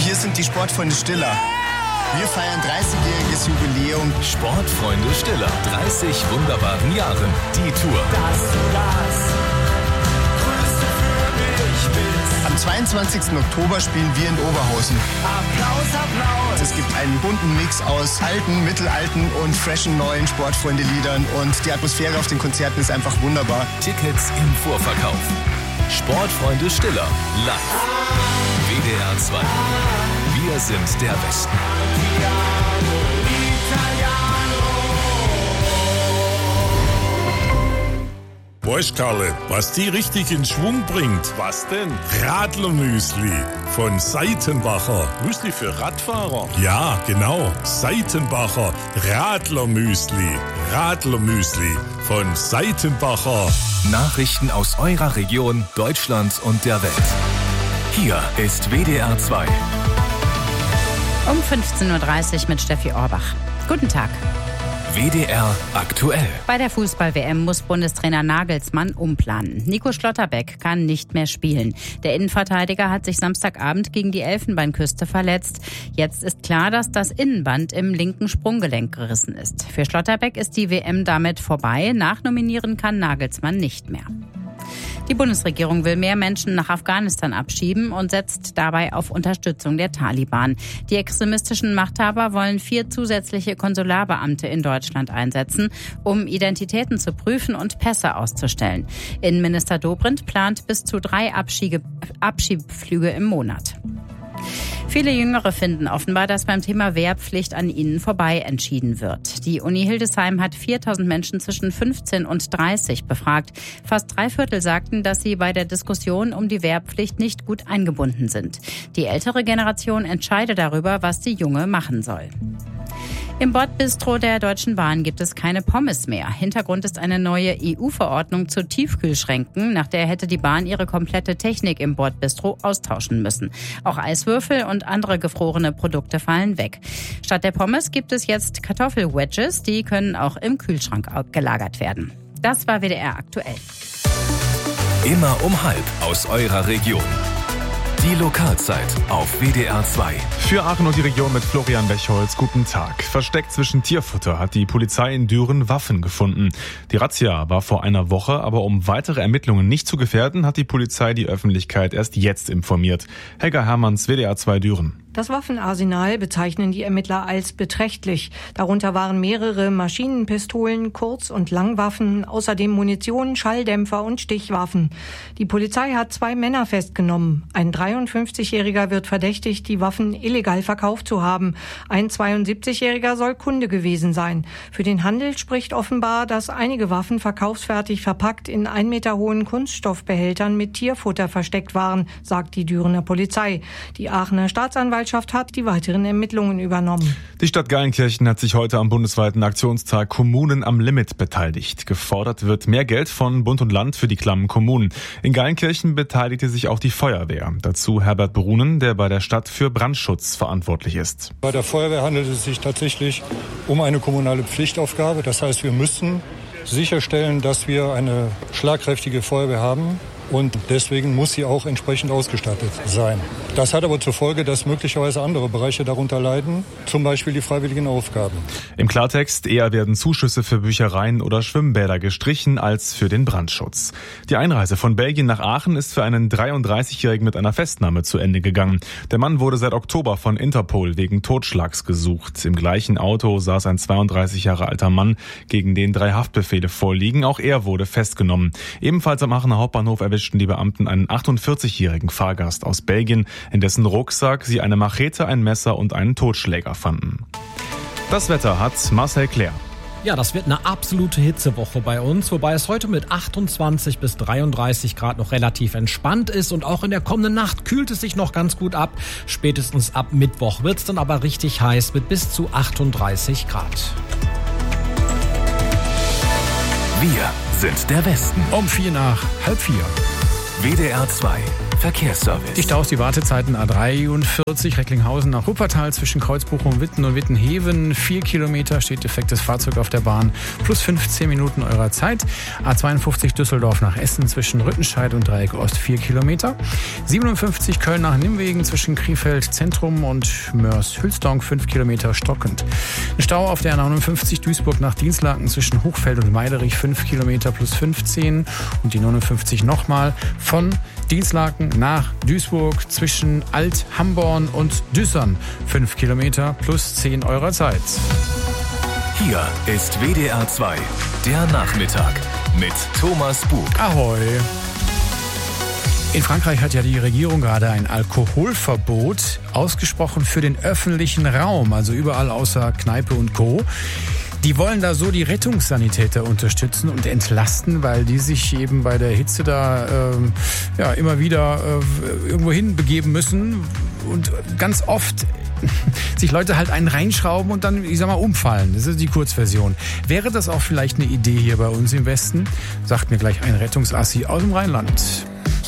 Wir sind die Sportfreunde Stiller. Wir feiern 30-jähriges Jubiläum. Sportfreunde Stiller, 30 wunderbaren Jahren. Die Tour. Dass du das Größte für mich bist. Am 22. Oktober spielen wir in Oberhausen. Applaus, Applaus. Es gibt einen bunten Mix aus alten, mittelalten und freshen neuen Sportfreunde-Liedern. Und die Atmosphäre auf den Konzerten ist einfach wunderbar. Tickets im Vorverkauf. Sportfreunde Stiller, live. WDR 2. Wir sind der Westen. Weißt Karle, was die richtig in Schwung bringt? Was denn? Radlermüsli von Seitenbacher. Müsli für Radfahrer? Ja, genau. Seitenbacher Radlermüsli. Radlermüsli von Seitenbacher. Nachrichten aus eurer Region, Deutschland und der Welt. Hier ist WDR 2. Um 15.30 Uhr mit Steffi Orbach. Guten Tag. WDR aktuell. Bei der Fußball-WM muss Bundestrainer Nagelsmann umplanen. Nico Schlotterbeck kann nicht mehr spielen. Der Innenverteidiger hat sich Samstagabend gegen die Elfenbeinküste verletzt. Jetzt ist klar, dass das Innenband im linken Sprunggelenk gerissen ist. Für Schlotterbeck ist die WM damit vorbei. Nachnominieren kann Nagelsmann nicht mehr. Die Bundesregierung will mehr Menschen nach Afghanistan abschieben und setzt dabei auf Unterstützung der Taliban. Die extremistischen Machthaber wollen 4 zusätzliche Konsularbeamte in Deutschland einsetzen, um Identitäten zu prüfen und Pässe auszustellen. Innenminister Dobrindt plant bis zu 3 Abschiebeflüge im Monat. Viele Jüngere finden offenbar, dass beim Thema Wehrpflicht an ihnen vorbei entschieden wird. Die Uni Hildesheim hat 4.000 Menschen zwischen 15 und 30 befragt. Fast 3/4 sagten, dass sie bei der Diskussion um die Wehrpflicht nicht gut eingebunden sind. Die ältere Generation entscheide darüber, was die Junge machen soll. Im Bordbistro der Deutschen Bahn gibt es keine Pommes mehr. Hintergrund ist eine neue EU-Verordnung zu Tiefkühlschränken. Nach der hätte die Bahn ihre komplette Technik im Bordbistro austauschen müssen. Auch Eiswürfel und andere gefrorene Produkte fallen weg. Statt der Pommes gibt es jetzt Kartoffelwedges. Die können auch im Kühlschrank gelagert werden. Das war WDR aktuell. Immer um 12:30 aus eurer Region. Die Lokalzeit auf WDR 2. Für Aachen und die Region mit Florian Bechholz. Guten Tag. Versteckt zwischen Tierfutter hat die Polizei in Düren Waffen gefunden. Die Razzia war vor einer Woche, aber um weitere Ermittlungen nicht zu gefährden, hat die Polizei die Öffentlichkeit erst jetzt informiert. Helga Hermanns, WDR 2 Düren. Das Waffenarsenal bezeichnen die Ermittler als beträchtlich. Darunter waren mehrere Maschinenpistolen, Kurz- und Langwaffen, außerdem Munition, Schalldämpfer und Stichwaffen. Die Polizei hat 2 Männer festgenommen. Ein 53-Jähriger wird verdächtigt, die Waffen illegal verkauft zu haben. Ein 72-Jähriger soll Kunde gewesen sein. Für den Handel spricht offenbar, dass einige Waffen verkaufsfertig verpackt in 1 Meter hohen Kunststoffbehältern mit Tierfutter versteckt waren, sagt die Dürener Polizei. Die Aachener Staatsanwaltschaft hat die weiteren Ermittlungen übernommen. Die Stadt Geilenkirchen hat sich heute am bundesweiten Aktionstag Kommunen am Limit beteiligt. Gefordert wird mehr Geld von Bund und Land für die klammen Kommunen. In Geilenkirchen beteiligte sich auch die Feuerwehr. Dazu Herbert Brunen, der bei der Stadt für Brandschutz verantwortlich ist. Bei der Feuerwehr handelt es sich tatsächlich um eine kommunale Pflichtaufgabe. Das heißt, wir müssen sicherstellen, dass wir eine schlagkräftige Feuerwehr haben. Und deswegen muss sie auch entsprechend ausgestattet sein. Das hat aber zur Folge, dass möglicherweise andere Bereiche darunter leiden, zum Beispiel die freiwilligen Aufgaben. Im Klartext, eher werden Zuschüsse für Büchereien oder Schwimmbäder gestrichen als für den Brandschutz. Die Einreise von Belgien nach Aachen ist für einen 33-Jährigen mit einer Festnahme zu Ende gegangen. Der Mann wurde seit Oktober von Interpol wegen Totschlags gesucht. Im gleichen Auto saß ein 32 Jahre alter Mann, gegen den 3 Haftbefehle vorliegen. Auch er wurde festgenommen. Ebenfalls am Aachener Hauptbahnhof erwischten die Beamten einen 48-jährigen Fahrgast aus Belgien, in dessen Rucksack sie eine Machete, ein Messer und einen Totschläger fanden. Das Wetter hat Marcel Claire. Ja, das wird eine absolute Hitzewoche bei uns, wobei es heute mit 28 bis 33 Grad noch relativ entspannt ist und auch in der kommenden Nacht kühlt es sich noch ganz gut ab. Spätestens ab Mittwoch wird es dann aber richtig heiß mit bis zu 38 Grad. Wir sind der Westen. Um 3:45. WDR 2. Verkehrsservice. Die Staus, die Wartezeiten A43 Recklinghausen nach Wuppertal zwischen Kreuzbuchum, Witten und Wittenheven. 4 Kilometer steht defektes Fahrzeug auf der Bahn. Plus 15 Minuten eurer Zeit. A52 Düsseldorf nach Essen zwischen Rüttenscheid und Dreieck Ost 4 Kilometer. 57 Köln nach Nimwegen zwischen Krefeld Zentrum und Mörs-Hülsdonk 5 Kilometer stockend. Ein Stau auf der 59 Duisburg nach Dienstlaken zwischen Hochfeld und Meiderich 5 Kilometer plus 15. Und die 59 nochmal von Dienstlaken nach Duisburg zwischen Alt-Hamborn und Düssern 5 Kilometer plus 10 eurer Zeit. Hier ist WDR 2, der Nachmittag mit Thomas Bug. Ahoi! In Frankreich hat ja die Regierung gerade ein Alkoholverbot ausgesprochen für den öffentlichen Raum, also überall außer Kneipe und Co. Die wollen da so die Rettungssanitäter unterstützen und entlasten, weil die sich eben bei der Hitze da immer wieder irgendwo hin begeben müssen und ganz oft sich Leute halt einen reinschrauben und dann, umfallen. Das ist die Kurzversion. Wäre das auch vielleicht eine Idee hier bei uns im Westen? Sagt mir gleich ein Rettungsassi aus dem Rheinland.